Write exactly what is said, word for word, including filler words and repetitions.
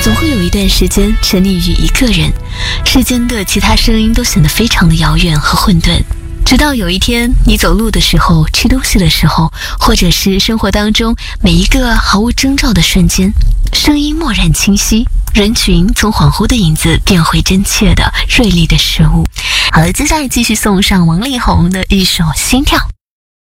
总会有一段时间沉溺于一个人，世间的其他声音都显得非常的遥远和混沌。直到有一天，你走路的时候、吃东西的时候，或者是生活当中每一个毫无征兆的瞬间，声音蓦然清晰，人群从恍惚的影子变回真切的、锐利的事物。好了，接下来继续送上王力宏的一首《心跳》。